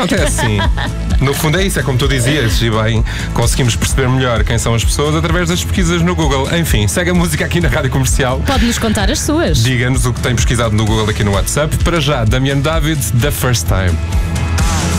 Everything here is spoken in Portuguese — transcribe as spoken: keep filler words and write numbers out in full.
Pronto, é assim. No fundo é isso, é como tu dizias, e bem, conseguimos perceber melhor quem são as pessoas através das pesquisas no Google. Enfim, segue a música aqui na Rádio Comercial. Pode-nos contar as suas. Diga-nos o que tem pesquisado no Google aqui no WhatsApp. Para já, Damian David, The First Time.